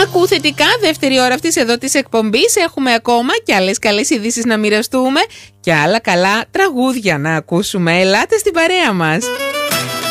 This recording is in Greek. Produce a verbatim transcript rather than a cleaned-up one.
Ακού θετικά, δεύτερη ώρα αυτής εδώ της εκπομπής. Έχουμε ακόμα και άλλες καλές ειδήσεις να μοιραστούμε και άλλα καλά τραγούδια να ακούσουμε. Ελάτε στην παρέα μας.